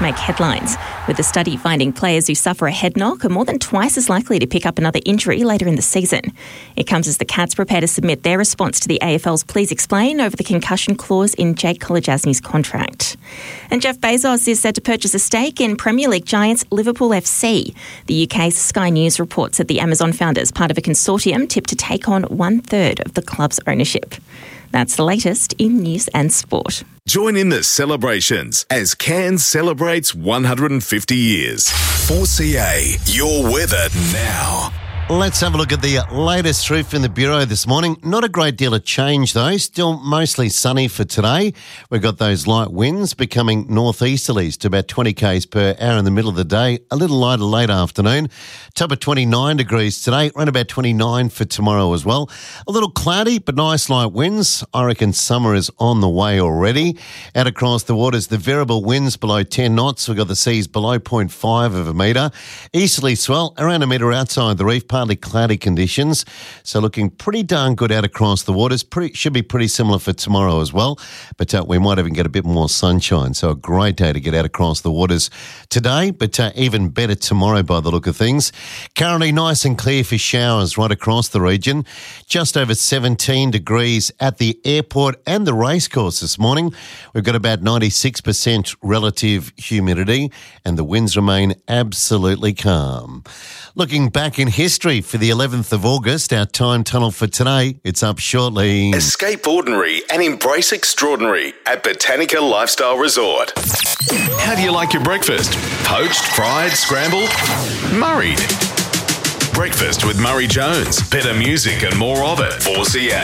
make headlines, with the study finding players who suffer a head knock are more than twice as likely to pick up another injury later in the season. It comes as the Cats prepare to submit their response to the AFL's Please Explain over the concussion clause in Jake Kolodjasny's contract. And Jeff Bezos is set to purchase a stake in Premier League giants Liverpool FC. The UK's Sky News reports that the Amazon founders, part of a consortium tipped to take on 1/3 of the club's ownership. That's the latest in news and sport. Join in the celebrations as Cairns celebrates 150 years. 4CA, your weather now. Let's have a look at the latest through from the Bureau this morning. Not a great deal of change though. Still mostly sunny for today. We've got those light winds becoming northeasterlies to about 20 k's per hour in the middle of the day. A little lighter late afternoon. Top of 29 degrees today. Around about 29 for tomorrow as well. A little cloudy but nice light winds. I reckon summer is on the way already. Out across the waters, the variable winds below 10 knots. We've got the seas below 0.5 of a metre. Easterly swell around a metre outside the reef. Partly cloudy conditions, so looking pretty darn good out across the waters. Should be pretty similar for tomorrow as well, but we might even get a bit more sunshine, so a great day to get out across the waters today, but even better tomorrow by the look of things. Currently nice and clear for showers right across the region. Just over 17 degrees at the airport and the racecourse this morning. We've got about 96% relative humidity and the winds remain absolutely calm. Looking back in history for the 11th of August, our time tunnel for today, it's up shortly. Escape ordinary and embrace extraordinary at Botanica Lifestyle Resort. How do you like your breakfast? Poached, fried, scrambled? Murrayed. Breakfast with Murray Jones. Better music and more of it. 4CA.